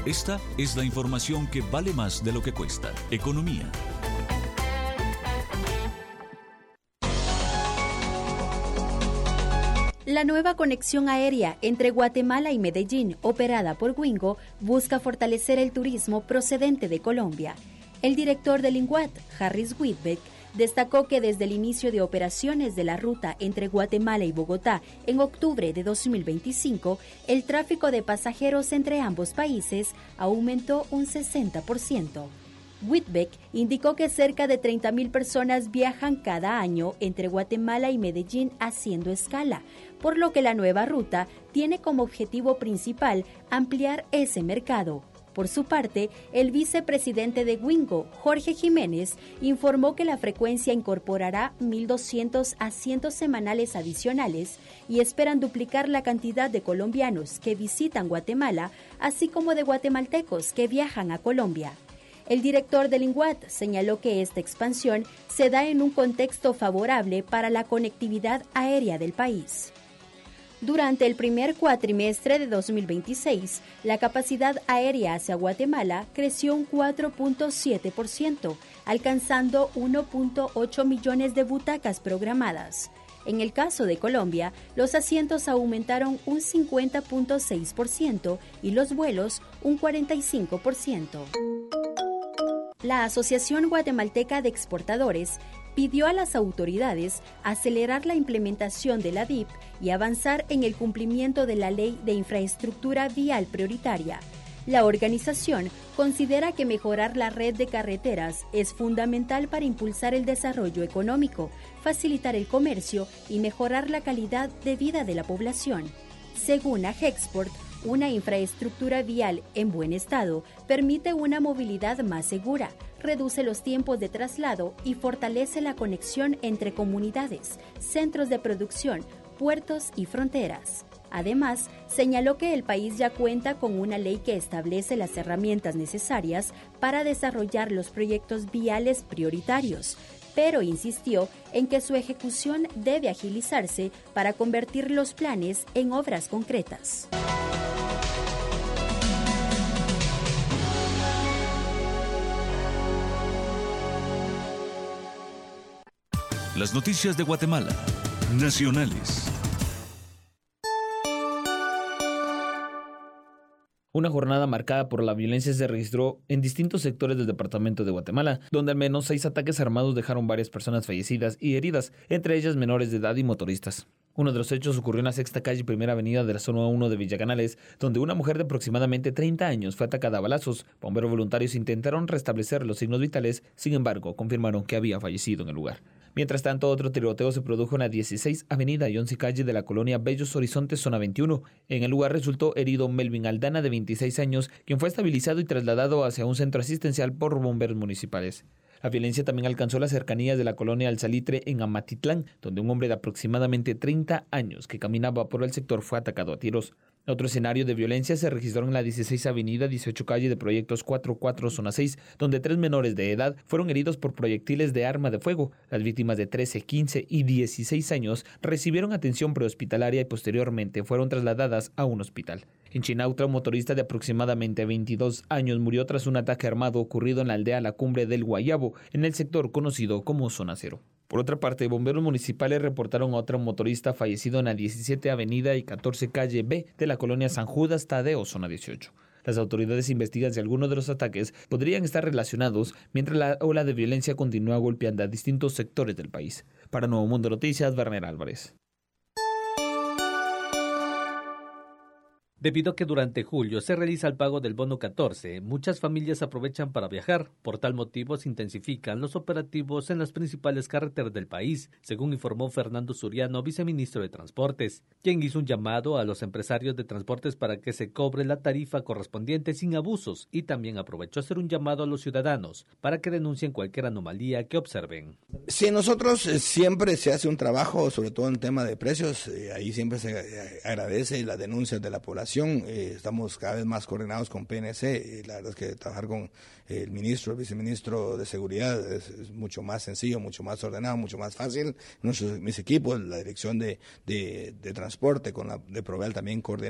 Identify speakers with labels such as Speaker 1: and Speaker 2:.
Speaker 1: Esta es la información que vale más de lo que cuesta. Economía.
Speaker 2: La nueva conexión aérea entre Guatemala y Medellín, operada por Wingo, busca fortalecer el turismo procedente de Colombia. El director del INGUAT, Harris Whitbeck, destacó que desde el inicio de operaciones de la ruta entre Guatemala y Bogotá en octubre de 2025, el tráfico de pasajeros entre ambos países aumentó un 60%. Whitbeck indicó que cerca de 30.000 personas viajan cada año entre Guatemala y Medellín haciendo escala, por lo que la nueva ruta tiene como objetivo principal ampliar ese mercado. Por su parte, el vicepresidente de Wingo, Jorge Jiménez, informó que la frecuencia incorporará 1.200 asientos semanales adicionales y esperan duplicar la cantidad de colombianos que visitan Guatemala, así como de guatemaltecos que viajan a Colombia. El director del INGUAT señaló que esta expansión se da en un contexto favorable para la conectividad aérea del país. Durante el primer cuatrimestre de 2026, la capacidad aérea hacia Guatemala creció un 4.7%, alcanzando 1.8 millones de butacas programadas. En el caso de Colombia, los asientos aumentaron un 50.6% y los vuelos un 45%. La Asociación Guatemalteca de Exportadores pidió a las autoridades acelerar la implementación de la DIP y avanzar en el cumplimiento de la Ley de Infraestructura Vial Prioritaria. La organización considera que mejorar la red de carreteras es fundamental para impulsar el desarrollo económico, facilitar el comercio y mejorar la calidad de vida de la población. Según AGEXPORT, una infraestructura vial en buen estado permite una movilidad más segura, reduce los tiempos de traslado y fortalece la conexión entre comunidades, centros de producción, puertos y fronteras. Además, señaló que el país ya cuenta con una ley que establece las herramientas necesarias para desarrollar los proyectos viales prioritarios, pero insistió en que su ejecución debe agilizarse para convertir los planes en obras concretas.
Speaker 1: Las noticias de Guatemala. Nacionales.
Speaker 3: Una jornada marcada por la violencia se registró en distintos sectores del departamento de Guatemala, donde al menos 6 ataques armados dejaron varias personas fallecidas y heridas, entre ellas menores de edad y motoristas. Uno de los hechos ocurrió en la sexta calle y primera avenida de la zona 1 de Villacanales, donde una mujer de aproximadamente 30 años fue atacada a balazos. Bomberos voluntarios intentaron restablecer los signos vitales, sin embargo, confirmaron que había fallecido en el lugar. Mientras tanto, otro tiroteo se produjo en la 16 avenida y 11 calle de la colonia Bellos Horizontes, zona 21. En el lugar resultó herido Melvin Aldana, de 26 años, quien fue estabilizado y trasladado hacia un centro asistencial por bomberos municipales. La violencia también alcanzó las cercanías de la colonia El Salitre en Amatitlán, donde un hombre de aproximadamente 30 años que caminaba por el sector fue atacado a tiros. Otro escenario de violencia se registró en la 16 avenida, 18 calle de Proyectos 44, zona 6, donde 3 menores de edad fueron heridos por proyectiles de arma de fuego. Las víctimas de 13, 15 y 16 años recibieron atención prehospitalaria y posteriormente fueron trasladadas a un hospital. En Chinautra, un motorista de aproximadamente 22 años murió tras un ataque armado ocurrido en la aldea La Cumbre del Guayabo, en el sector conocido como Zona Cero. Por otra parte, bomberos municipales reportaron a otro motorista fallecido en la 17 avenida y 14 calle B de la colonia San Judas Tadeo, zona 18. Las autoridades investigan si algunos de los ataques podrían estar relacionados, mientras la ola de violencia continúa golpeando a distintos sectores del país. Para Nuevo Mundo Noticias, Werner Álvarez.
Speaker 4: Debido a que durante julio se realiza el pago del bono 14, muchas familias aprovechan para viajar. Por tal motivo se intensifican los operativos en las principales carreteras del país, según informó Fernando Suriano, viceministro de Transportes, quien hizo un llamado a los empresarios de transportes para que se cobre la tarifa correspondiente sin abusos, y también aprovechó a hacer un llamado a los ciudadanos para que denuncien cualquier anomalía que observen.
Speaker 5: Sí, nosotros siempre se hace un trabajo, sobre todo en tema de precios, ahí siempre se agradece las denuncias de la población. Estamos cada vez más coordinados con PNC, la verdad es que trabajar con el ministro, el viceministro de Seguridad es mucho más sencillo, mucho más ordenado, mucho más fácil. Mis equipos, la dirección de transporte con la de Proveal también coordinamos.